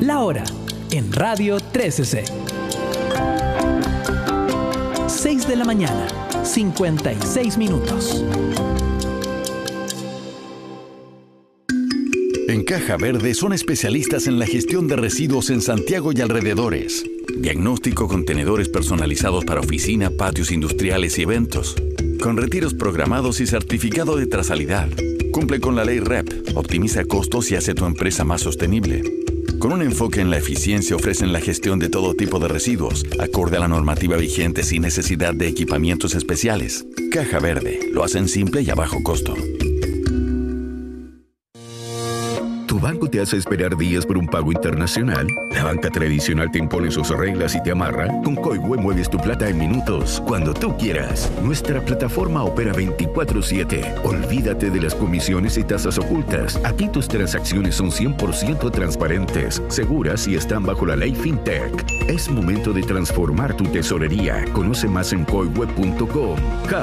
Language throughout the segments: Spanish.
La hora en Radio 13C. 6 de la mañana, 56 minutos. En Caja Verde son especialistas en la gestión de residuos en Santiago y alrededores. Diagnóstico con contenedores personalizados para oficina, patios industriales y eventos. Con retiros programados y certificado de trazabilidad. Cumple con la ley REP, optimiza costos y hace tu empresa más sostenible. Con un enfoque en la eficiencia ofrecen la gestión de todo tipo de residuos, acorde a la normativa vigente sin necesidad de equipamientos especiales. Caja Verde, lo hacen simple y a bajo costo. ¿Tu banco te hace esperar días por un pago internacional? ¿La banca tradicional te impone sus reglas y te amarra? Con Koiwe mueves tu plata en minutos, cuando tú quieras. Nuestra plataforma opera 24/7. Olvídate de las comisiones y tasas ocultas. Aquí tus transacciones son 100% transparentes, seguras y están bajo la ley FinTech. Es momento de transformar tu tesorería. Conoce más en koiwe.com.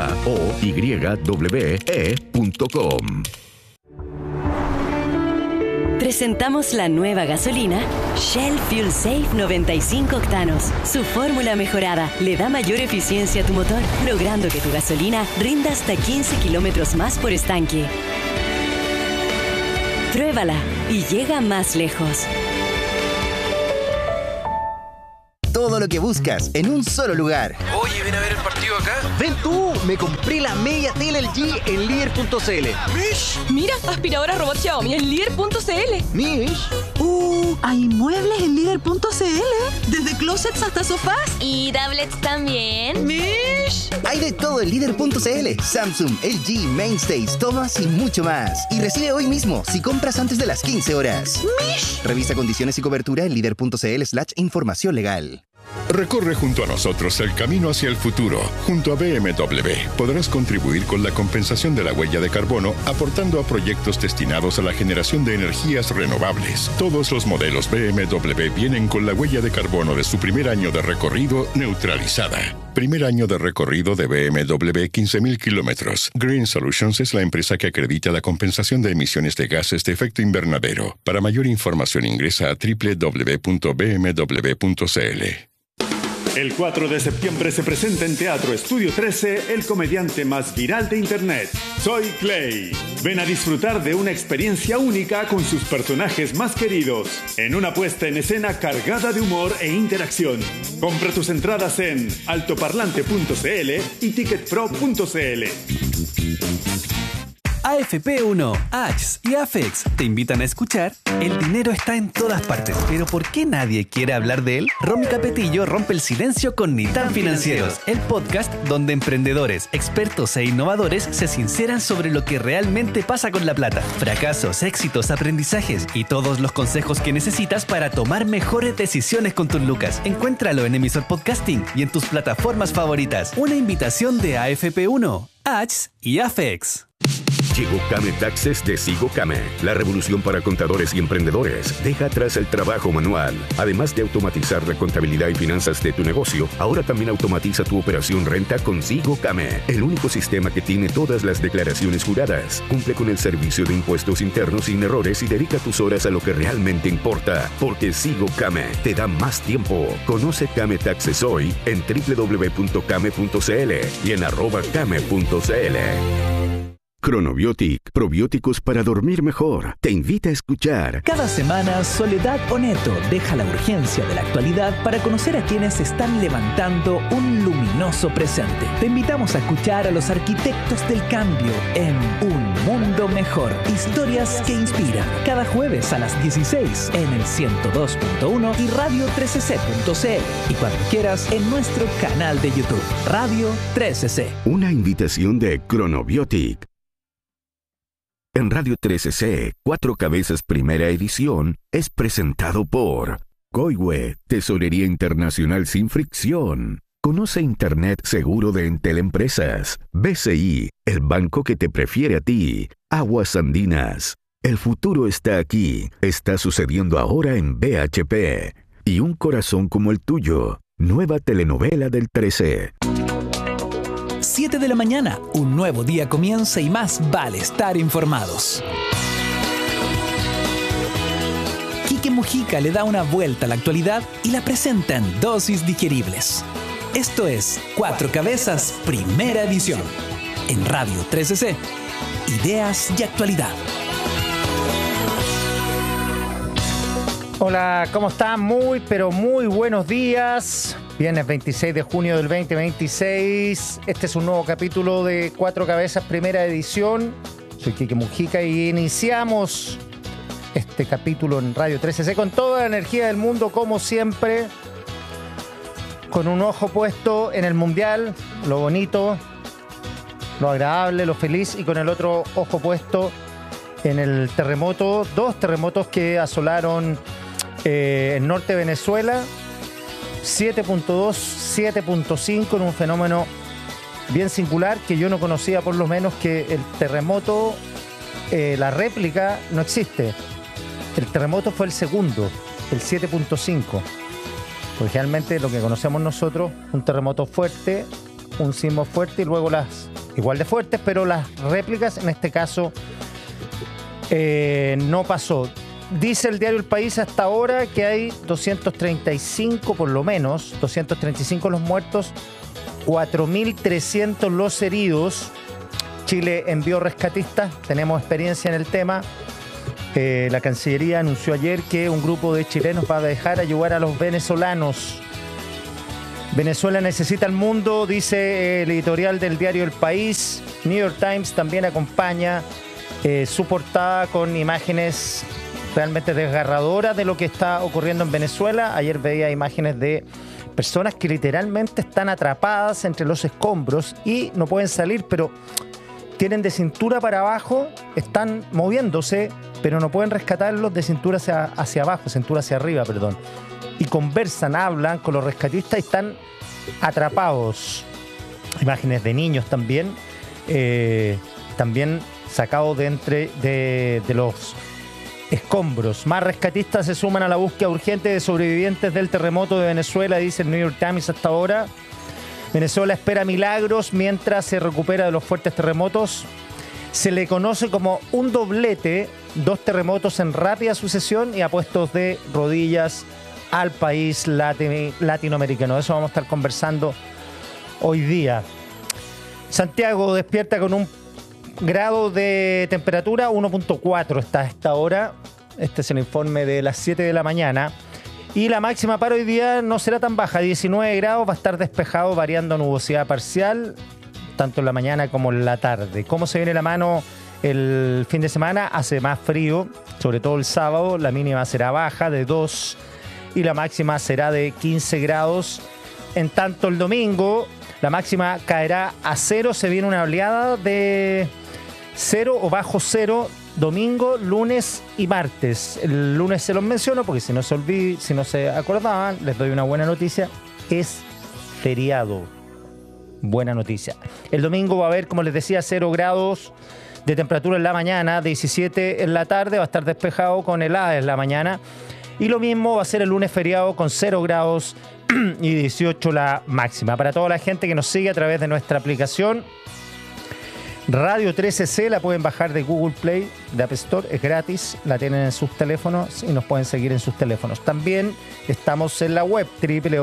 KOYWE.com. Presentamos la nueva gasolina Shell Fuel Safe 95 octanos. Su fórmula mejorada le da mayor eficiencia a tu motor, logrando que tu gasolina rinda hasta 15 kilómetros más por estanque. Pruébala y llega más lejos. Todo lo que buscas en un solo lugar. Oye, ven a ver el partido acá. ¡Ven tú! Me compré la media tele LG en líder.cl. ¡Mish! Mira, aspiradora robot Xiaomi en líder.cl. ¡Mish! Hay muebles en líder.cl. Desde closets hasta sofás. Y tablets también. ¡Mish! Hay de todo en líder.cl. Samsung, LG, Mainstays, Thomas y mucho más. Y recibe hoy mismo si compras antes de las 15 horas. ¡Mish! Revisa condiciones y cobertura en líder.cl/información legal. Recorre junto a nosotros el camino hacia el futuro. Junto a BMW podrás contribuir con la compensación de la huella de carbono aportando a proyectos destinados a la generación de energías renovables. Todos los modelos BMW vienen con la huella de carbono de su primer año de recorrido neutralizada. Primer año de recorrido de BMW 15.000 kilómetros. Green Solutions es la empresa que acredita la compensación de emisiones de gases de efecto invernadero. Para mayor información ingresa a www.bmw.cl. El 4 de septiembre se presenta en Teatro Estudio 13 el comediante más viral de Internet, Soy Clay. Ven a disfrutar de una experiencia única con sus personajes más queridos, en una puesta en escena cargada de humor e interacción. Compra tus entradas en altoparlante.cl y ticketpro.cl. AFP1, AX y AFEX te invitan a escuchar El dinero está en todas partes, pero ¿por qué nadie quiere hablar de él? Romy Capetillo rompe el silencio con Ni tan Financieros, el podcast donde emprendedores, expertos e innovadores se sinceran sobre lo que realmente pasa con la plata. Fracasos, éxitos, aprendizajes y todos los consejos que necesitas para tomar mejores decisiones con tus lucas. Encuéntralo en Emisor Podcasting y en tus plataformas favoritas. Una invitación de AFP1, AX y AFEX. Llegó Kame Taxes de Sigo Kame, la revolución para contadores y emprendedores. Deja atrás el trabajo manual. Además de automatizar la contabilidad y finanzas de tu negocio, ahora también automatiza tu operación renta con Sigo Kame, el único sistema que tiene todas las declaraciones juradas. Cumple con el servicio de impuestos internos sin errores y dedica tus horas a lo que realmente importa, porque Sigo Kame te da más tiempo. Conoce Kame Taxes hoy en www.kame.cl y en @kame.cl. Cronobiotic, probióticos para dormir mejor. Te invita a escuchar. Cada semana, Soledad Oneto deja la urgencia de la actualidad para conocer a quienes están levantando un luminoso presente. Te invitamos a escuchar a los arquitectos del cambio en Un Mundo Mejor. Historias que inspiran. Cada jueves a las 16 en el 102.1 y radio13c.cl. Y cuando quieras en nuestro canal de YouTube, Radio 13C. Una invitación de Cronobiotic. En Radio 13C, Cuatro Cabezas Primera Edición, es presentado por Koiwe, Tesorería Internacional sin fricción. Conoce Internet seguro de Entel Empresas. BCI, el banco que te prefiere a ti. Aguas Andinas. El futuro está aquí. Está sucediendo ahora en BHP. Y un corazón como el tuyo. Nueva telenovela del 13. 7 de la mañana, un nuevo día comienza y más vale estar informados. Quique Mujica le da una vuelta a la actualidad y la presenta en dosis digeribles. Esto es Cuatro Cabezas, primera edición. En Radio 13C. Ideas y actualidad. Hola, ¿cómo están? Muy, pero muy buenos días. Viernes 26 de junio del 2026. Este es un nuevo capítulo de Cuatro Cabezas, primera edición. Soy Quique Mujica y iniciamos este capítulo en Radio 13C con toda la energía del mundo, como siempre, con un ojo puesto en el Mundial, lo bonito, lo agradable, lo feliz, y con el otro ojo puesto en el terremoto, dos terremotos que asolaron el norte de Venezuela, 7.2, 7.5, en un fenómeno bien singular que yo no conocía, por lo menos, que el terremoto, la réplica no existe. El terremoto fue el segundo, el 7.5. Porque realmente lo que conocemos nosotros, un terremoto fuerte, un sismo fuerte y luego las igual de fuertes, pero las réplicas en este caso no pasó. Dice el diario El País hasta ahora que hay 235, por lo menos, 235 los muertos, 4.300 los heridos. Chile envió rescatistas, tenemos experiencia en el tema. La Cancillería anunció ayer que un grupo de chilenos va a dejar ayudar a los venezolanos. Venezuela necesita al mundo, dice el editorial del diario El País. New York Times también acompaña su portada con imágenes realmente desgarradoras de lo que está ocurriendo en Venezuela. Ayer veía imágenes de personas que literalmente están atrapadas entre los escombros y no pueden salir, pero tienen de cintura para abajo, están moviéndose, pero no pueden rescatarlos de cintura hacia abajo, cintura hacia arriba, perdón. Y conversan, hablan con los rescatistas y están atrapados. Imágenes de niños también, también sacados de los escombros. Más rescatistas se suman a la búsqueda urgente de sobrevivientes del terremoto de Venezuela, dice el New York Times hasta ahora. Venezuela espera milagros mientras se recupera de los fuertes terremotos. Se le conoce como un doblete, dos terremotos en rápida sucesión, y ha puesto de rodillas al país latinoamericano. De eso vamos a estar conversando hoy día. Santiago despierta con un grado de temperatura, 1.4 está a esta hora. Este es el informe de las 7 de la mañana. Y la máxima para hoy día no será tan baja, 19 grados, va a estar despejado, variando nubosidad parcial, tanto en la mañana como en la tarde. ¿Cómo se viene la mano el fin de semana? Hace más frío, sobre todo el sábado. La mínima será baja, de 2, y la máxima será de 15 grados. En tanto, el domingo, la máxima caerá a 0. Se viene una oleada de 0 o bajo 0, domingo, lunes y martes. El lunes se los menciono porque si no se acordaban, les doy una buena noticia. Es feriado. Buena noticia. El domingo va a haber, como les decía, 0 grados de temperatura en la mañana, 17 en la tarde, va a estar despejado con heladas en la mañana. Y lo mismo va a ser el lunes feriado con 0 grados y 18 la máxima. Para toda la gente que nos sigue a través de nuestra aplicación Radio 13C, la pueden bajar de Google Play, de App Store, es gratis, la tienen en sus teléfonos y nos pueden seguir en sus teléfonos. También estamos en la web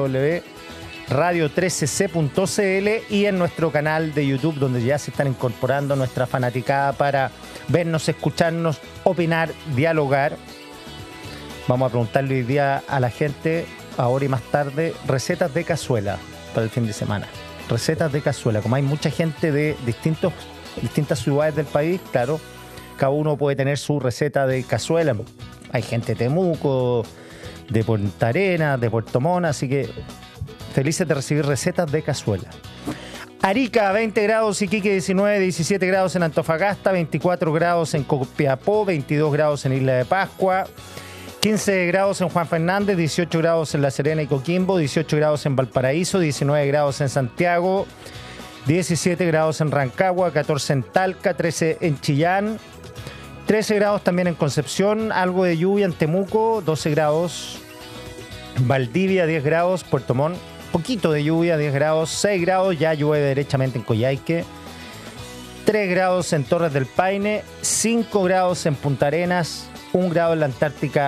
www.radio13c.cl y en nuestro canal de YouTube, donde ya se están incorporando nuestra fanaticada para vernos, escucharnos, opinar, dialogar. Vamos a preguntarle hoy día a la gente, ahora y más tarde, recetas de cazuela para el fin de semana. Recetas de cazuela, como hay mucha gente de distintas ciudades del país, claro, cada uno puede tener su receta de cazuela. Hay gente de Temuco, de Punta Arenas, de Puerto Montt, así que felices de recibir recetas de cazuela. Arica, 20 grados, Iquique 19, 17 grados en Antofagasta, 24 grados en Copiapó, 22 grados en Isla de Pascua, 15 grados en Juan Fernández, 18 grados en La Serena y Coquimbo, 18 grados en Valparaíso, 19 grados en Santiago, 17 grados en Rancagua, 14 en Talca, 13 en Chillán, 13 grados también en Concepción, algo de lluvia en Temuco, 12 grados, Valdivia 10 grados, Puerto Montt, poquito de lluvia, 10 grados, 6 grados, ya llueve derechamente en Coyhaique, 3 grados en Torres del Paine, 5 grados en Punta Arenas, 1 grado en la Antártica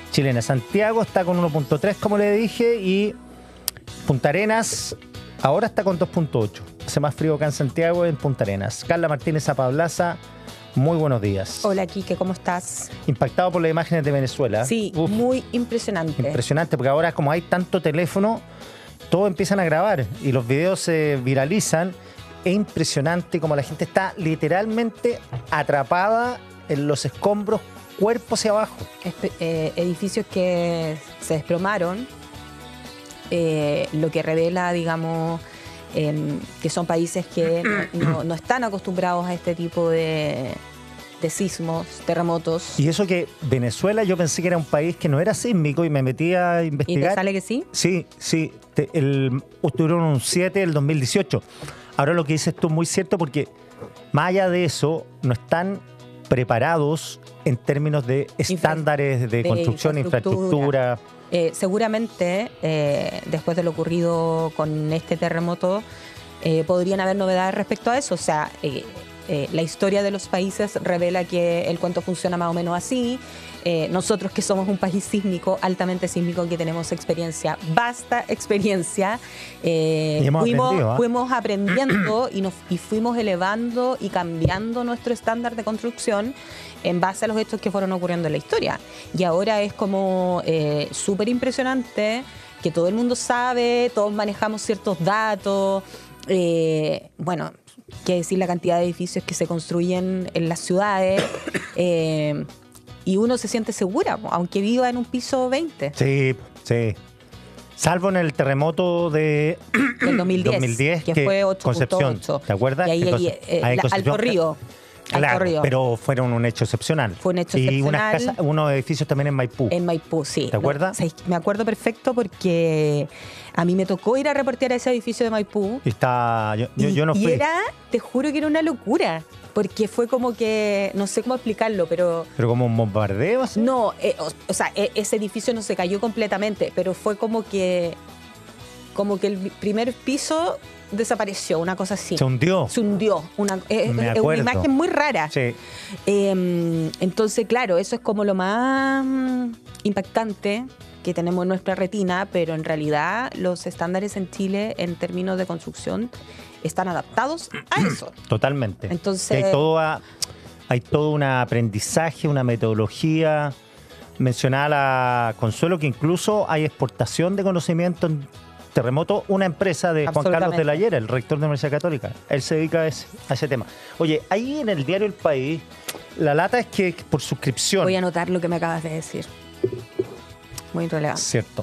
chilena. Santiago está con 1.3, como le dije, y Punta Arenas ahora está con 2.8. Hace más frío acá en Santiago, en Punta Arenas. Carla Martínez Zapablaza, muy buenos días. Hola, Quique, ¿cómo estás? Impactado por las imágenes de Venezuela. Sí, muy impresionante. Impresionante, porque ahora como hay tanto teléfono, todos empiezan a grabar y los videos se viralizan. Es impresionante como la gente está literalmente atrapada en los escombros, cuerpo hacia abajo. Edificios que se desplomaron, lo que revela, digamos, que son países que no están acostumbrados a este tipo de sismos, terremotos. Y eso que Venezuela yo pensé que era un país que no era sísmico y me metí a investigar. ¿Y te sale que sí? Sí. Tuvieron un 7 el 2018. Ahora lo que dices tú es muy cierto porque más allá de eso no están preparados en términos de estándares de construcción, infraestructura. Seguramente, después de lo ocurrido con este terremoto, podrían haber novedades respecto a eso. O sea, la historia de los países revela que el cuento funciona más o menos así. Nosotros que somos un país sísmico, altamente sísmico, que tenemos experiencia, vasta experiencia, fuimos aprendiendo y fuimos elevando y cambiando nuestro estándar de construcción en base a los hechos que fueron ocurriendo en la historia. Y ahora es como súper impresionante que todo el mundo sabe, todos manejamos ciertos datos, bueno, qué decir la cantidad de edificios que se construyen en las ciudades, y uno se siente segura, aunque viva en un piso 20. Sí. Salvo en el terremoto del 2010, que fue 8.8. Concepción, ¿te acuerdas? Y ahí Alto Río. Claro, pero fueron un hecho excepcional. Fue un hecho excepcional. Y unos edificios también en Maipú. En Maipú, sí. ¿Te acuerdas? Me acuerdo perfecto porque a mí me tocó ir a reportear a ese edificio de Maipú. Yo no fui. Y te juro que era una locura. Porque fue como que, no sé cómo explicarlo, pero... ¿Pero como un bombardeo así? No, o sea, ese edificio no se cayó completamente, pero fue como que el primer piso desapareció, una cosa así. Se hundió. Es una imagen muy rara. Sí. Entonces, claro, eso es como lo más impactante que tenemos en nuestra retina, pero en realidad los estándares en Chile en términos de construcción están adaptados a eso. Totalmente. Entonces, hay todo un aprendizaje, una metodología. Mencionaba la Consuelo que incluso hay exportación de conocimiento en terremoto. Una empresa de Juan Carlos de la Higuera, el rector de la Universidad Católica. Él se dedica a ese tema. Oye, ahí en el diario El País, la lata es que por suscripción... Voy a anotar lo que me acabas de decir. Muy relevante. Cierto.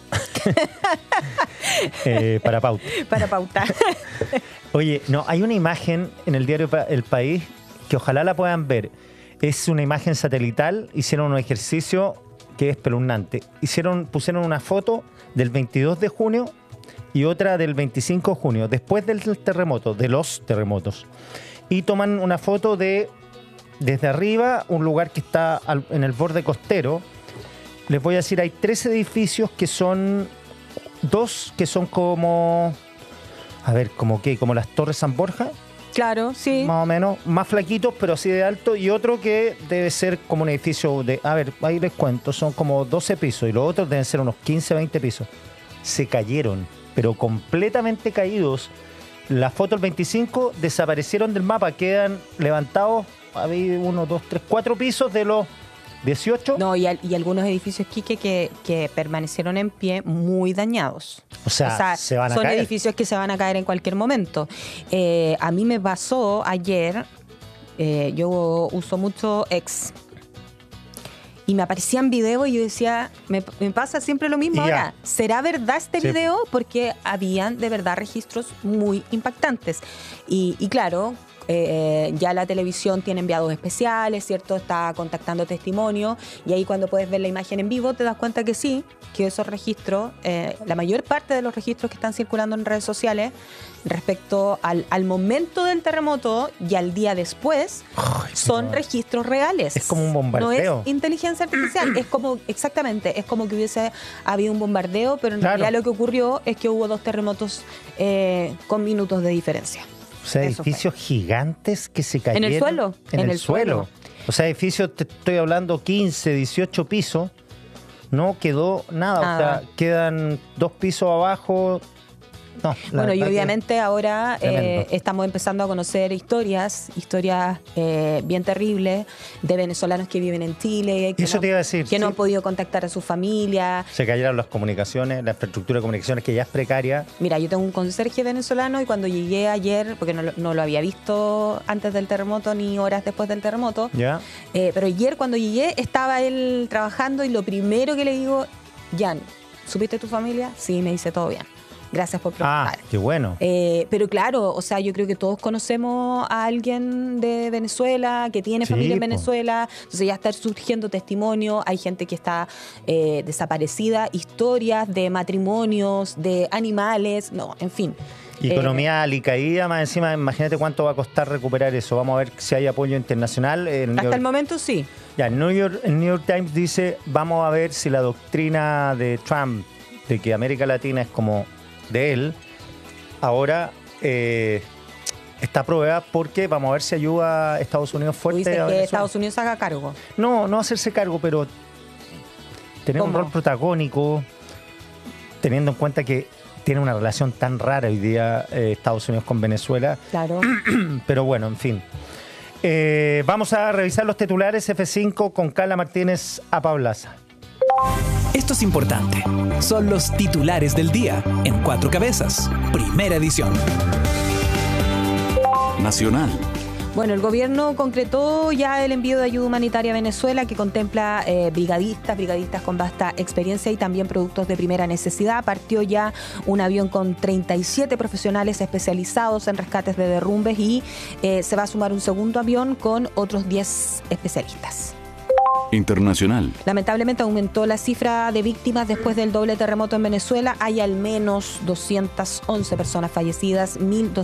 Para pauta. Para pautar. Oye, no, hay una imagen en el diario El País que ojalá la puedan ver. Es una imagen satelital. Hicieron un ejercicio que es espeluznante. Pusieron una foto del 22 de junio y otra del 25 de junio, después del terremoto, de los terremotos. Y toman una foto desde arriba, un lugar que está en el borde costero. Les voy a decir, hay 3 edificios que son... 2 que son como... A ver, ¿como qué? ¿Como las Torres San Borja? Claro, sí. Más o menos, más flaquitos, pero así de alto. Y otro que debe ser como un edificio de... A ver, ahí les cuento, son como 12 pisos. Y los otros deben ser unos 15, 20 pisos. Se cayeron, pero completamente caídos. La foto del 25 desaparecieron del mapa. Quedan levantados, había 1, 2, 3, 4 pisos de los 18. No, y algunos edificios, Quique, que permanecieron en pie muy dañados. O sea se van a caer. Son edificios que se van a caer en cualquier momento. A mí me pasó ayer, yo uso mucho X, y me aparecían videos y yo decía, me pasa siempre lo mismo ahora. ¿Será verdad este video? Porque habían de verdad registros muy impactantes. Y claro... ya la televisión tiene enviados especiales, ¿cierto? Está contactando testimonios y ahí cuando puedes ver la imagen en vivo te das cuenta que sí, que esos registros, la mayor parte de los registros que están circulando en redes sociales respecto al momento del terremoto y al día después son registros reales. Es como un bombardeo. No es inteligencia artificial, es como, exactamente, es como que hubiese habido un bombardeo, pero en realidad lo que ocurrió es que hubo 2 terremotos con minutos de diferencia. O sea, edificios gigantes que se cayeron. ¿En el suelo? En el suelo. O sea, edificios, te estoy hablando 15, 18 pisos, No quedó nada, o sea, quedan 2 pisos abajo. No, bueno, y obviamente ahora estamos empezando a conocer historias bien terribles de venezolanos que viven en Chile, que, eso te iba a decir, que no han podido contactar a su familia. Se cayeron las comunicaciones, la infraestructura de comunicaciones que ya es precaria. Mira, yo tengo un conserje venezolano y cuando llegué ayer, porque no lo había visto antes del terremoto ni horas después del terremoto, ¿ya? Pero ayer cuando llegué estaba él trabajando y lo primero que le digo, Jan, ¿supiste tu familia? Sí, me dice todo bien. Gracias por preguntar. Qué bueno. Pero claro, o sea, yo creo que todos conocemos a alguien de Venezuela que tiene familia en Venezuela. Entonces ya está surgiendo testimonio. Hay gente que está desaparecida, historias de matrimonios, de animales, no, en fin. Economía alicaída, más encima, imagínate cuánto va a costar recuperar eso. Vamos a ver si hay apoyo internacional. Hasta el momento sí. Ya, el New York Times dice, vamos a ver si la doctrina de Trump de que América Latina es como de él, ahora está aprobada porque vamos a ver si ayuda a Estados Unidos fuerte. ¿Dice que Estados Unidos se haga cargo? No hacerse cargo, pero tener un rol protagónico, teniendo en cuenta que tiene una relación tan rara hoy día Estados Unidos con Venezuela. Claro. Pero bueno, en fin. Vamos a revisar los titulares F5 con Carla Martínez Apablaza. Esto es importante. Son los titulares del día en 4 cabezas. Primera edición. Nacional. Bueno, el gobierno concretó ya el envío de ayuda humanitaria a Venezuela que contempla brigadistas con vasta experiencia y también productos de primera necesidad. Partió ya un avión con 37 profesionales especializados en rescates de derrumbes y se va a sumar un segundo avión con otros 10 especialistas. Internacional. Lamentablemente aumentó la cifra de víctimas después del doble terremoto en Venezuela. Hay al menos 211 personas fallecidas,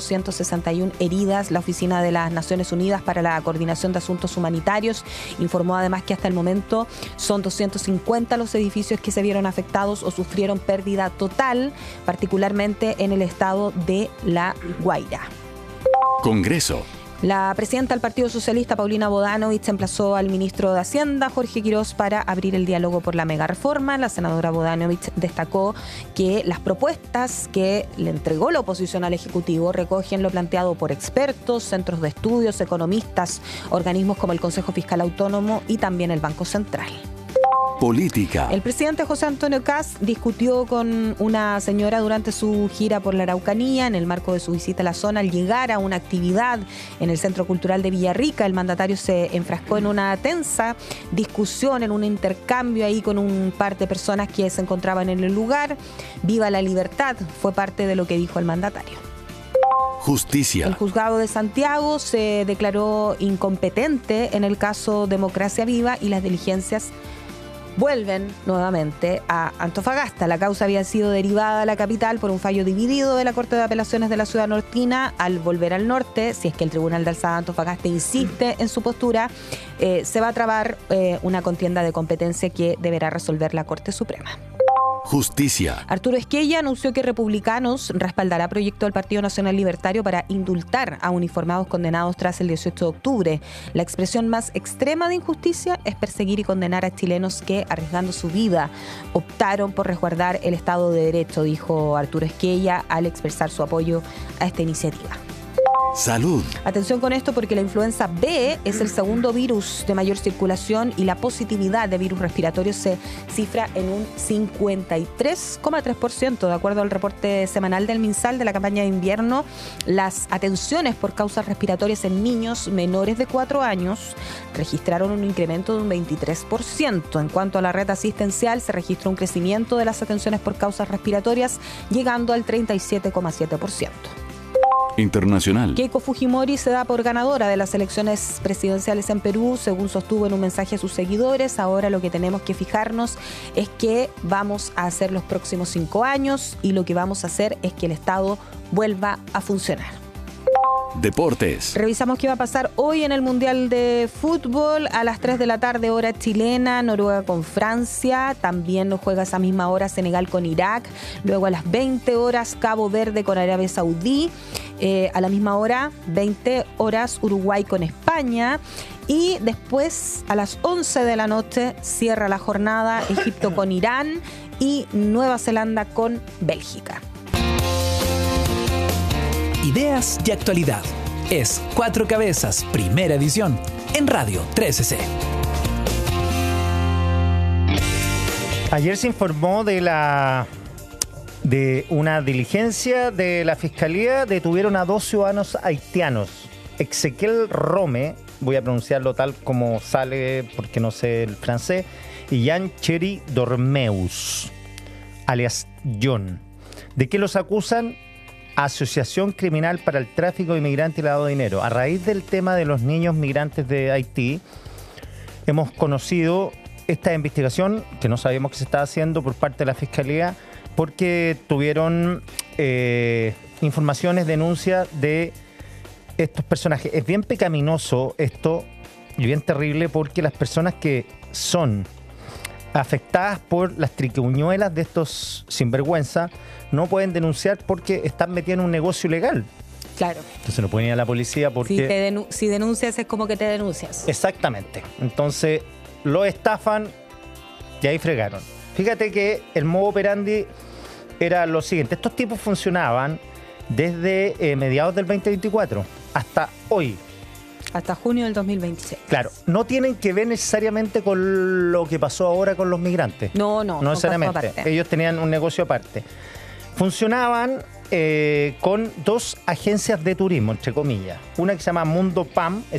1.261 heridas. La Oficina de las Naciones Unidas para la Coordinación de Asuntos Humanitarios informó además que hasta el momento son 250 los edificios que se vieron afectados o sufrieron pérdida total, particularmente en el estado de La Guaira. Congreso. La presidenta del Partido Socialista, Paulina Bodanovich, emplazó al ministro de Hacienda, Jorge Quirós, para abrir el diálogo por la megareforma. La senadora Bodanovich destacó que las propuestas que le entregó la oposición al Ejecutivo recogen lo planteado por expertos, centros de estudios, economistas, organismos como el Consejo Fiscal Autónomo y también el Banco Central. Política. El presidente José Antonio Kast discutió con una señora durante su gira por la Araucanía en el marco de su visita a la zona. Al llegar a una actividad en el Centro Cultural de Villarrica, el mandatario se enfrascó en una tensa discusión, en un intercambio ahí con un par de personas que se encontraban en el lugar. Viva la libertad, fue parte de lo que dijo el mandatario. Justicia. El juzgado de Santiago se declaró incompetente en el caso Democracia Viva y las diligencias vuelven nuevamente a Antofagasta. La causa había sido derivada a la capital por un fallo dividido de la Corte de Apelaciones de la Ciudad Nortina. Al volver al norte, si es que el Tribunal de Alzada de Antofagasta insiste en su postura, se va a trabar una contienda de competencia que deberá resolver la Corte Suprema. Justicia. Arturo Esquella anunció que Republicanos respaldará proyecto del Partido Nacional Libertario para indultar a uniformados condenados tras el 18 de octubre. La expresión más extrema de injusticia es perseguir y condenar a chilenos que, arriesgando su vida, optaron por resguardar el Estado de Derecho, dijo Arturo Esquella al expresar su apoyo a esta iniciativa. Salud. Atención con esto porque la influenza B es el segundo virus de mayor circulación y la positividad de virus respiratorios se cifra en un 53,3%. De acuerdo al reporte semanal del MinSal de la campaña de invierno, las atenciones por causas respiratorias en niños menores de 4 años registraron un incremento de un 23%. En cuanto a la red asistencial, se registró un crecimiento de las atenciones por causas respiratorias, llegando al 37,7%. Internacional. Keiko Fujimori se da por ganadora de las elecciones presidenciales en Perú, según sostuvo en un mensaje a sus seguidores. Ahora lo que tenemos que fijarnos es qué vamos a hacer los próximos 5 años y lo que vamos a hacer es que el Estado vuelva a funcionar. Deportes. Revisamos qué va a pasar hoy en el Mundial de Fútbol a las 3 de la tarde, hora chilena, Noruega con Francia, también nos juega a esa misma hora Senegal con Irak, luego a las 20 horas Cabo Verde con Arabia Saudí, a la misma hora, 20 horas Uruguay con España Y después, a las 11 de la noche, cierra la jornada Egipto con Irán y Nueva Zelanda con Bélgica. Ideas y actualidad. Es Cuatro Cabezas, primera edición, en Radio 13C. Ayer se informó de una diligencia de la Fiscalía. Detuvieron a 2 ciudadanos haitianos. Ezequiel Rome, voy a pronunciarlo tal como sale porque no sé el francés, y Jean Thierry Dormeus, alias John. ¿De qué los acusan? Asociación criminal para el tráfico de inmigrantes y lavado de dinero. A raíz del tema de los niños migrantes de Haití, hemos conocido esta investigación que no sabíamos que se estaba haciendo por parte de la Fiscalía, porque tuvieron informaciones, denuncias de estos personajes. Es bien pecaminoso esto y bien terrible, porque las personas que son afectadas por las triquiñuelas de estos sinvergüenza no pueden denunciar porque están metidos en un negocio ilegal. Claro. Entonces no pueden ir a la policía porque... Si denuncias es como que te denuncias. Exactamente. Entonces lo estafan y ahí fregaron. Fíjate que el modo operandi era lo siguiente. Estos tipos funcionaban desde mediados del 2024 hasta hoy. Hasta junio del 2026. Claro, no tienen que ver necesariamente con lo que pasó ahora con los migrantes. No necesariamente. Ellos tenían un negocio aparte. Funcionaban con 2 agencias de turismo, entre comillas. Una que se llama Mundo PAM,